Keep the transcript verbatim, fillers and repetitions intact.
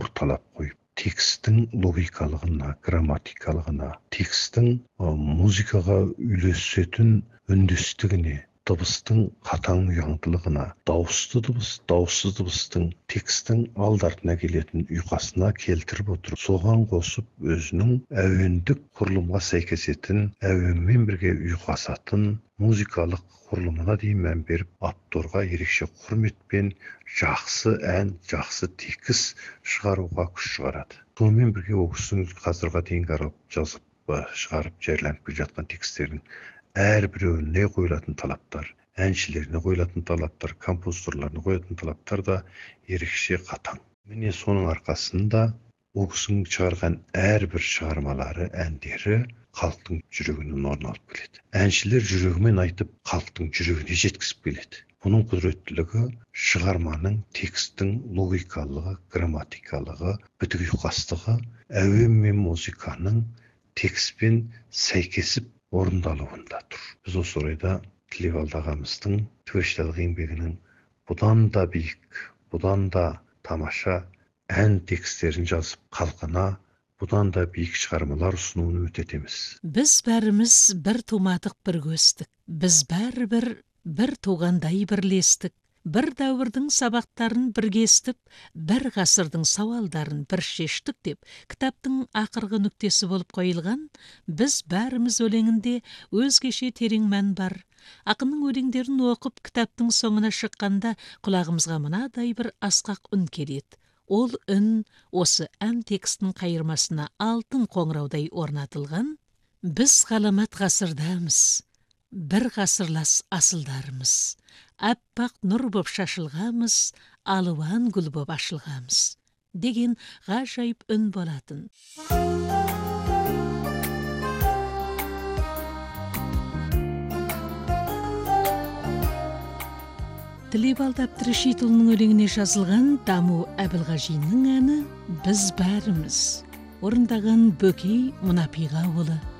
ауыр талап қойып, текстің логикалығына, грамматикалығына, текстің музыкаға үйлесетін үндестігіне, дыбыстың қатаң ұяңдылығына, дауысты дыбыс, дауыссыз дыбыстың текстің алды-артына келетін ұйқасына келтіріп отырып, соған қосып өзінің әуендік құрылымға сәйкесетін, әуенмен бірге ұйқасатын музыкалық құрылымына дейін мән беріп, авторға ерекше құрметпен жақсы ән, жақсы текст шығаруға күш шығарады. Сонымен бірге ол кісінің қазірге дейін қарап жазып, шығарып, жарияланып келе жатқан тексттердің әрбіреуіне қойылатын талаптар, әншілеріне қойылатын талаптар, композиторларына қойылатын талаптар да ерекше қатаң. Міне соның арқасында ол кісінің шығарған әрбір шығармалары, әндері халықтың жүрегінен орын алып келеді. Әншілер жүрегімен айтып, халықтың жүрегіне жеткізіп келеді. Бұның құдіреттілігі шығарманың текстің логикалығы, грамматикалығы, бітік ұйқастығы, әуен мен музыканың текстпен сәйкесіп орындалуында тұр. Біз осы орайда Тілеубалды ағамыздың творчестволық еңбегінің бұдан да биік, бұдан да тамаша ән тексттерін жазып халқына бұдан да биік шығармалар ұсынуын өтетеміз. Біз бәріміз бір тумадық, бір өстік. Біз бәрібір бір туғандай бірлестік. Бір дәуірдің сабақтарын бірге естіп, бір ғасырдың сауалдарын бір шештік деп, кітаптың ақырғы нүктесі болып қойылған, біз бәріміз өлеңінде өзгеше терең мән бар. Ақынның өлеңдерін оқып, кітаптың соңына шыққанда құлағымызға мынадай бір асқақ үн келеді. Ол үн осы ән текстінің қайырмасына алтын қоңыраудай орнатылған. Біз ғаламат ғасырдамыз, бір ғасырлас асылдарымыз. Әппақ нұр боп шашылғамыз, алуан гүл боп ашылғамыз деген ғажайып үн болатын. Тілеубалды Әбдірашитұлының өлеңіне жазылған Даму Әбілғажиннің әні «Біз бәріміз». Орындаған Бөкей Мұнапиғаұлы.